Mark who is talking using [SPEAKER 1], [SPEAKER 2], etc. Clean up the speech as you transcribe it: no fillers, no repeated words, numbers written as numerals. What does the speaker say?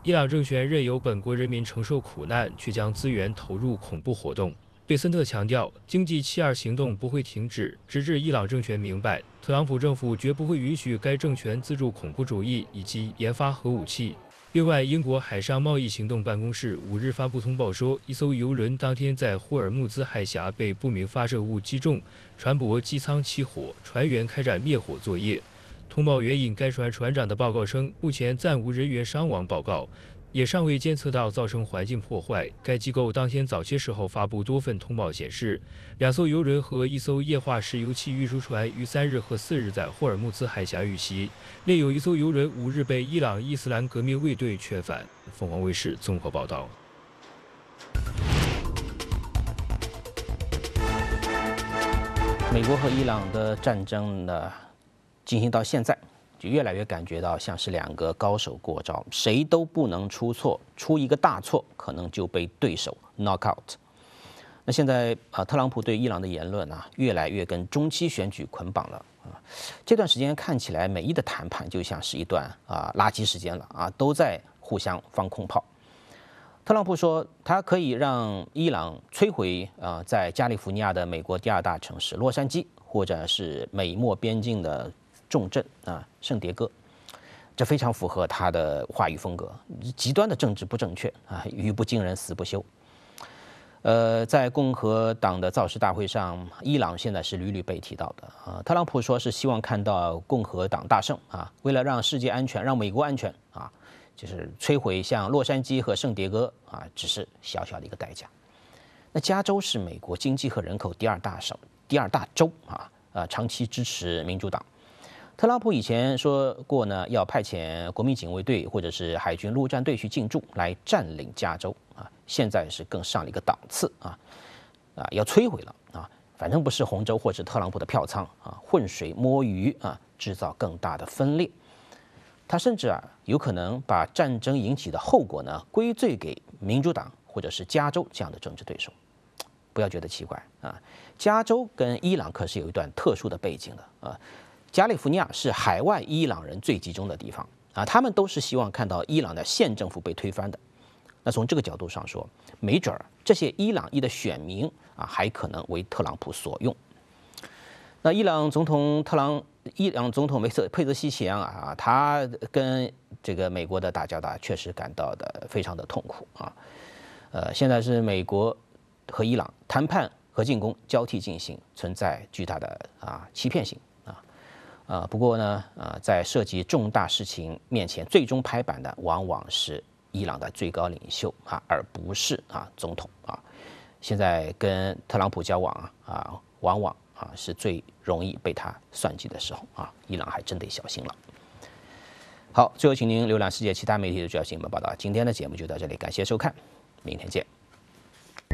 [SPEAKER 1] 伊朗政权任由本国人民承受苦难，却将资源投入恐怖活动。贝森特强调，经济7·2行动不会停止，直至伊朗政权明白，特朗普政府绝不会允许该政权资助恐怖主义以及研发核武器。另外，英国海上贸易行动办公室5日发布通报说，一艘油轮当天在霍尔木兹海峡被不明发射物击中，船舶机舱起火，船员开展灭火作业。通报援引该船船长的报告称，目前暂无人员伤亡报告，也尚未监测到造成环境破坏。该机构当天早些时候发布多份通报显示，2艘油轮和1艘液化石油气运输船于3日和4日在霍尔木兹海峡遇袭，另有1艘油轮5日被伊朗伊斯兰革命卫队劝返。凤凰卫视综合报道。
[SPEAKER 2] 美国和伊朗的战争呢，进行到现在，就越来越感觉到像是2个高手过招，谁都不能出错，出一个大错可能就被对手 knock out。那现在特朗普对伊朗的言论越来越跟中期选举捆绑了这段时间看起来，美伊的谈判就像是一段垃圾时间了都在互相放空炮。特朗普说，他可以让伊朗摧毁在加利福尼亚的美国第2大城市洛杉矶，或者是美墨边境的重镇圣迭戈，这非常符合他的话语风格，极端的政治不正确语不惊人死不休。在共和党的造势大会上，伊朗现在是屡屡被提到的特朗普说是希望看到共和党大胜为了让世界安全，让美国安全就是摧毁像洛杉矶和圣迭戈只是小小的一个代价。那加州是美国经济和人口第2大州长期支持民主党。特朗普以前说过呢，要派遣国民警卫队或者是海军陆战队去进驻，来占领加州现在是更上了一个档次要摧毁了反正不是红州或者特朗普的票仓浑水摸鱼制造更大的分裂。他甚至有可能把战争引起的后果呢归罪给民主党或者是加州这样的政治对手。不要觉得奇怪加州跟伊朗可是有一段特殊的背景的加利福尼亚是海外伊朗人最集中的地方他们都是希望看到伊朗的现政府被推翻的。那从这个角度上说，没准这些伊朗裔的选民还可能为特朗普所用。那伊朗总统佩泽西奇扬他跟这个美国的打交道确实感到的非常的痛苦现在是美国和伊朗谈判和进攻交替进行，存在巨大的欺骗性不过呢在涉及重大事情面前，最终拍板的往往是伊朗的最高领袖而不是总统现在跟特朗普交往往往是最容易被他算计的时候伊朗还真得小心了。好，最后请您浏览世界其他媒体的主要新闻报道。今天的节目就到这里，感谢收看，明天见。